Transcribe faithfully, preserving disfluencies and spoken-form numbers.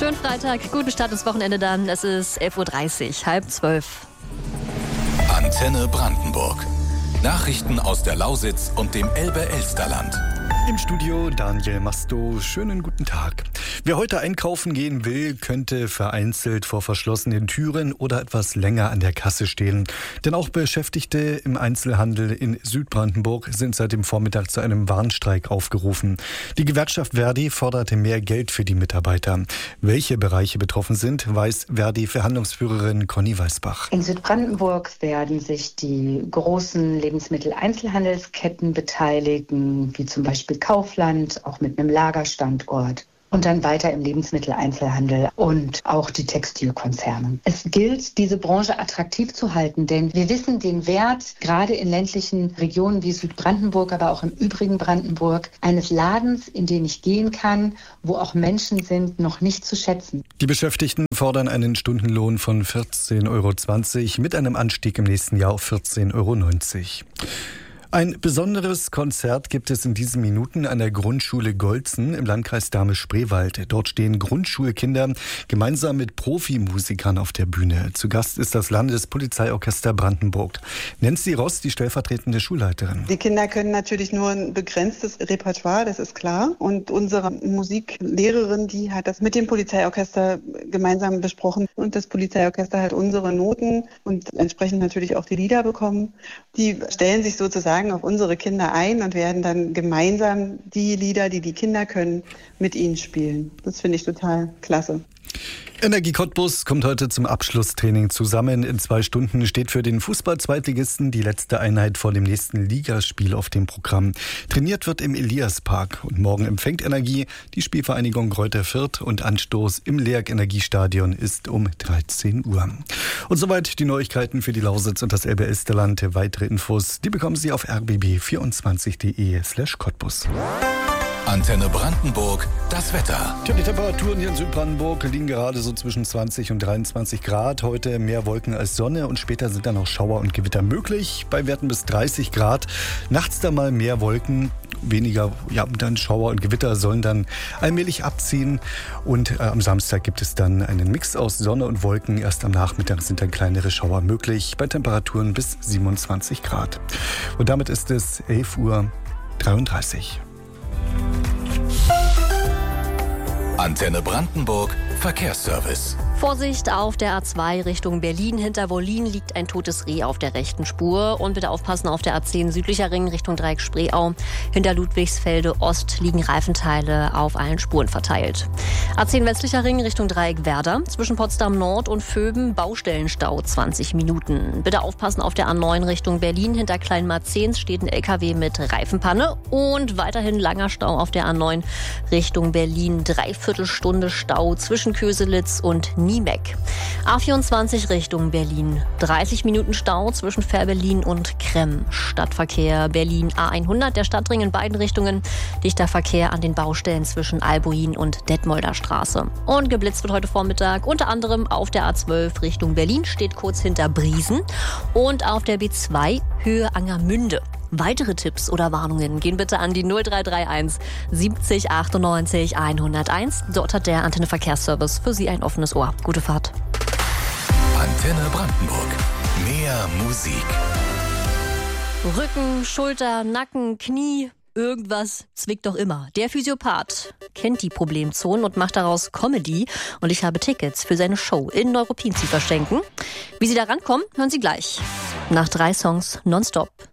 Schönen Freitag, guten Start ins Wochenende dann. Es ist elf Uhr dreißig, halb zwölf. Antenne Brandenburg. Nachrichten aus der Lausitz und dem Elbe-Elsterland. Im Studio Daniel Masto. Schönen guten Tag. Wer heute einkaufen gehen will, könnte vereinzelt vor verschlossenen Türen oder etwas länger an der Kasse stehen. Denn auch Beschäftigte im Einzelhandel in Südbrandenburg sind seit dem Vormittag zu einem Warnstreik aufgerufen. Die Gewerkschaft Verdi forderte mehr Geld für die Mitarbeiter. Welche Bereiche betroffen sind, weiß Verdi-Verhandlungsführerin Conny Weißbach. In Südbrandenburg werden sich die großen Lebensmittel-Einzelhandelsketten beteiligen, wie zum Beispiel Kaufland, auch mit einem Lagerstandort. Und dann weiter im Lebensmitteleinzelhandel und auch die Textilkonzerne. Es gilt, diese Branche attraktiv zu halten, denn wir wissen den Wert, gerade in ländlichen Regionen wie Südbrandenburg, aber auch im übrigen Brandenburg, eines Ladens, in den ich gehen kann, wo auch Menschen sind, noch nicht zu schätzen. Die Beschäftigten fordern einen Stundenlohn von vierzehn Euro zwanzig mit einem Anstieg im nächsten Jahr auf vierzehn Euro neunzig. Ein besonderes Konzert gibt es in diesen Minuten an der Grundschule Golzen im Landkreis Dahme-Spreewald. Dort stehen Grundschulkinder gemeinsam mit Profimusikern auf der Bühne. Zu Gast ist das Landespolizeiorchester Brandenburg. Nancy Ross, die stellvertretende Schulleiterin. Die Kinder können natürlich nur ein begrenztes Repertoire, das ist klar. Und unsere Musiklehrerin, die hat das mit dem Polizeiorchester gemeinsam besprochen. Und das Polizeiorchester hat unsere Noten und entsprechend natürlich auch die Lieder bekommen. Die stellen sich sozusagen auf unsere Kinder ein und werden dann gemeinsam die Lieder, die die Kinder können, mit ihnen spielen. Das finde ich total klasse. Energie Cottbus kommt heute zum Abschlusstraining zusammen. In zwei Stunden steht für den Fußball-Zweitligisten die letzte Einheit vor dem nächsten Ligaspiel auf dem Programm. Trainiert wird im Eliaspark und morgen empfängt Energie die Spielvereinigung Greuther Fürth und Anstoß im Leerk Energiestadion ist um dreizehn Uhr. Und soweit die Neuigkeiten für die Lausitz und das Elbe-Elsterland. Weitere Infos, die bekommen Sie auf r b b vierundzwanzig punkt d e slash Cottbus. Antenne Brandenburg, das Wetter. Tja, die Temperaturen hier in Südbrandenburg liegen gerade so zwischen zwanzig und dreiundzwanzig Grad. Heute mehr Wolken als Sonne und später sind dann auch Schauer und Gewitter möglich. Bei Werten bis dreißig Grad. Nachts dann mal mehr Wolken, weniger, ja, dann Schauer und Gewitter sollen dann allmählich abziehen. Und äh, am Samstag gibt es dann einen Mix aus Sonne und Wolken. Erst am Nachmittag sind dann kleinere Schauer möglich. Bei Temperaturen bis siebenundzwanzig Grad. Und damit ist es elf Uhr dreiunddreißig. Antenne Brandenburg, Verkehrsservice. Vorsicht auf der A zwei Richtung Berlin. Hinter Wollin liegt ein totes Reh auf der rechten Spur. Und bitte aufpassen auf der A zehn südlicher Ring Richtung Dreieck Spreeau. Hinter Ludwigsfelde Ost liegen Reifenteile auf allen Spuren verteilt. A zehn westlicher Ring Richtung Dreieck Werder. Zwischen Potsdam Nord und Vöben Baustellenstau zwanzig Minuten. Bitte aufpassen auf der A neun Richtung Berlin. Hinter Kleinmarzens steht ein L K W mit Reifenpanne. Und weiterhin langer Stau auf der A neun Richtung Berlin. Dreiviertelstunde Stau zwischen Köselitz und Niemeck. A vierundzwanzig Richtung Berlin. dreißig Minuten Stau zwischen Fährberlin und Kremm. Stadtverkehr Berlin A hundert, der Stadtring in beiden Richtungen. Dichter Verkehr an den Baustellen zwischen Albuin und Detmolder Straße. Und geblitzt wird heute Vormittag unter anderem auf der A zwölf Richtung Berlin, steht kurz hinter Briesen. Und auf der B zwei Höhe Angermünde. Weitere Tipps oder Warnungen gehen bitte an die null drei drei eins siebzig achtundneunzig hunderteins. Dort hat der Antenne Verkehrsservice für Sie ein offenes Ohr. Gute Fahrt. Antenne Brandenburg. Mehr Musik. Rücken, Schulter, Nacken, Knie, irgendwas zwickt doch immer. Der Physiopath kennt die Problemzonen und macht daraus Comedy. Und ich habe Tickets für seine Show in Neuruppin zu verschenken. Wie Sie da rankommen, hören Sie gleich. Nach drei Songs nonstop.